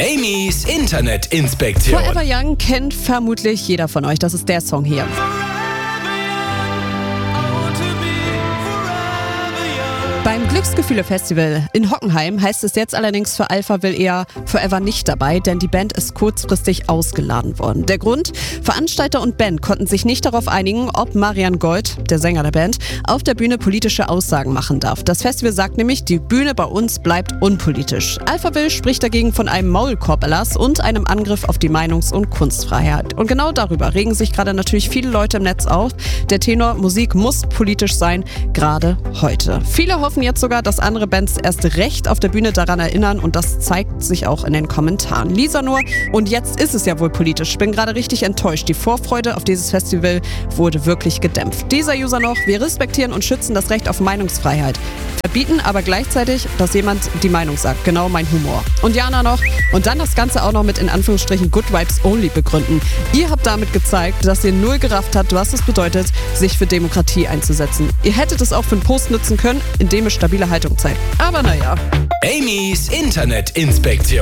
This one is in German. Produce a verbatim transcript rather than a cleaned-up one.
Amy's Internetinspektion. Forever Young kennt vermutlich jeder von euch. Das ist der Song hier. Beim Glücksgefühle-Festival in Hockenheim heißt es jetzt allerdings für Alpha Will eher Forever nicht dabei, denn die Band ist kurzfristig ausgeladen worden. Der Grund? Veranstalter und Band konnten sich nicht darauf einigen, ob Marian Gold, der Sänger der Band, auf der Bühne politische Aussagen machen darf. Das Festival sagt nämlich, die Bühne bei uns bleibt unpolitisch. Alpha Will spricht dagegen von einem Maulkorb-Erlass und einem Angriff auf die Meinungs- und Kunstfreiheit. Und genau darüber regen sich gerade natürlich viele Leute im Netz auf. Der Tenor, Musik muss politisch sein, gerade heute. Viele hoffen jetzt sogar, dass andere Bands erst recht auf der Bühne daran erinnern und das zeigt sich auch in den Kommentaren. Lisa nur, und jetzt ist es ja wohl politisch. Ich bin gerade richtig enttäuscht. Die Vorfreude auf dieses Festival wurde wirklich gedämpft. Dieser User noch, wir respektieren und schützen das Recht auf Meinungsfreiheit, verbieten aber gleichzeitig, dass jemand die Meinung sagt. Genau mein Humor. Und Jana noch, und dann das Ganze auch noch mit in Anführungsstrichen Good Vibes Only begründen. Ihr habt damit gezeigt, dass ihr null gerafft habt, was es bedeutet, sich für Demokratie einzusetzen. Ihr hättet es auch für einen Post nutzen können, in dem es stabile Haltung zeigt. Aber naja. Amy's Internetinspektion.